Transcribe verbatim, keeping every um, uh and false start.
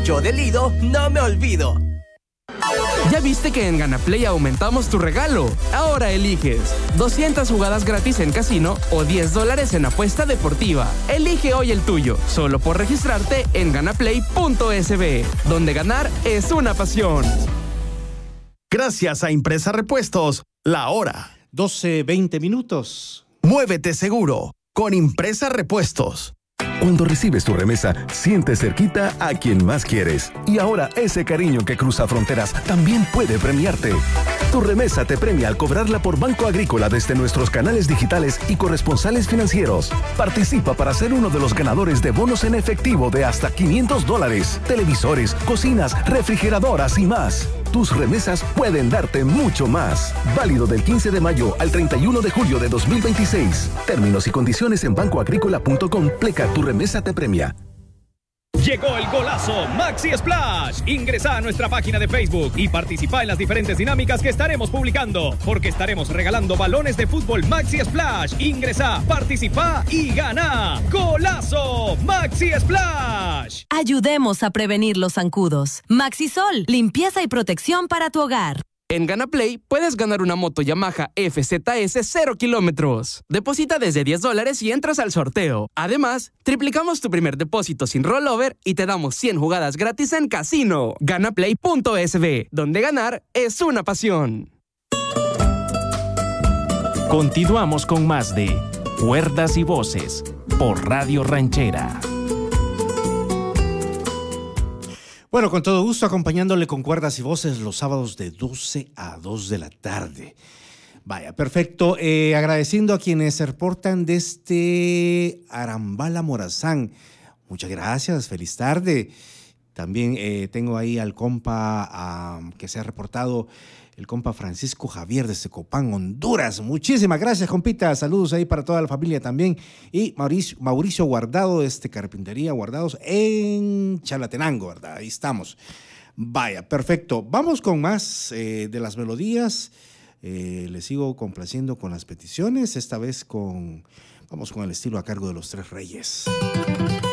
Yo de Lido no me olvido. ¿Ya viste que en GanaPlay aumentamos tu regalo? Ahora eliges doscientas jugadas gratis en casino o diez dólares en apuesta deportiva. Elige hoy el tuyo, solo por registrarte en ganaplay punto es be, donde ganar es una pasión. Gracias a Impresa Repuestos, la hora. doce veinte minutos. Muévete seguro con Impresa Repuestos. Cuando recibes tu remesa, sientes cerquita a quien más quieres. Y ahora ese cariño que cruza fronteras también puede premiarte. Tu remesa te premia al cobrarla por Banco Agrícola desde nuestros canales digitales y corresponsales financieros. Participa para ser uno de los ganadores de bonos en efectivo de hasta quinientos dólares, televisores, cocinas, refrigeradoras y más. Tus remesas pueden darte mucho más. Válido del quince de mayo al treinta y uno de julio de dos mil veintiséis. Términos y condiciones en banco agrícola punto com. Pleca tu remesa te premia. Llegó el golazo Maxi Splash. Ingresa a nuestra página de Facebook y participa en las diferentes dinámicas que estaremos publicando, porque estaremos regalando balones de fútbol Maxi Splash. Ingresa, participa y gana. ¡Golazo Maxi Splash! Ayudemos a prevenir los zancudos. Maxisol, limpieza y protección para tu hogar. En GanaPlay puedes ganar una moto Yamaha F Z S cero kilómetros. Deposita desde diez dólares y entras al sorteo. Además, triplicamos tu primer depósito sin rollover y te damos cien jugadas gratis en casino. ganaplay punto es be, donde ganar es una pasión. Continuamos con más de Cuerdas y Voces por Radio Ranchera. Bueno, con todo gusto, acompañándole con Cuerdas y Voces los sábados de doce a dos de la tarde. Vaya, perfecto. Eh, agradeciendo a quienes se reportan desde Arambala, Morazán. Muchas gracias, feliz tarde. También eh, tengo ahí al compa um, que se ha reportado, el compa Francisco Javier desde Copán, Honduras. Muchísimas gracias, compita. Saludos ahí para toda la familia también. Y Mauricio, Mauricio Guardado, este Carpintería Guardados en Chalatenango, ¿verdad? Ahí estamos. Vaya, perfecto. Vamos con más eh, de las melodías. Eh, les sigo complaciendo con las peticiones. Esta vez con, vamos con el estilo a cargo de los Tres Reyes.